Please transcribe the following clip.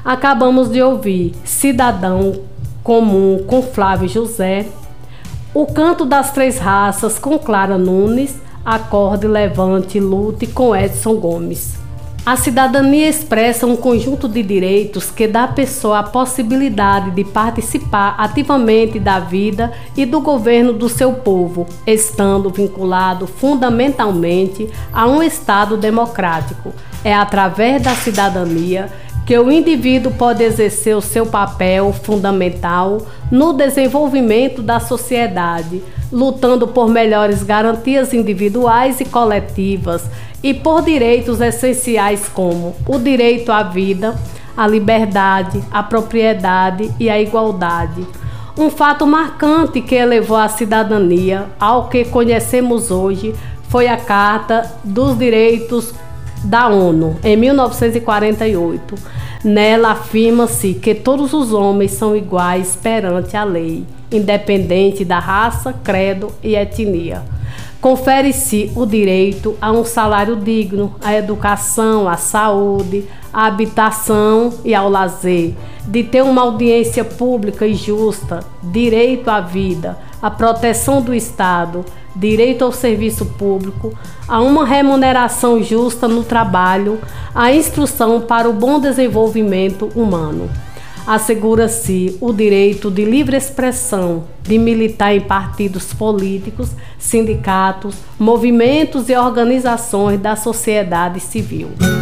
Acabamos de ouvir Cidadão Comum com Flávio José, O Canto das Três Raças com Clara Nunes, Acorde, Levante, Lute com Edson Gomes. A cidadania expressa um conjunto de direitos que dá à pessoa a possibilidade de participar ativamente da vida e do governo do seu povo, estando vinculado fundamentalmente a um Estado democrático. É através da cidadania que o indivíduo pode exercer o seu papel fundamental no desenvolvimento da sociedade, lutando por melhores garantias individuais e coletivas e por direitos essenciais como o direito à vida, a liberdade, a propriedade e a igualdade. Um fato marcante que elevou a cidadania ao que conhecemos hoje foi a Carta dos Direitos da ONU, em 1948. Nela afirma-se que todos os homens são iguais perante a lei, independente da raça, credo e etnia. Confere-se o direito a um salário digno, à educação, à saúde, à habitação e ao lazer, de ter uma audiência pública e justa, direito à vida, à proteção do Estado, direito ao serviço público, a uma remuneração justa no trabalho, à instrução para o bom desenvolvimento humano. Assegura-se o direito de livre expressão, de militar em partidos políticos, sindicatos, movimentos e organizações da sociedade civil.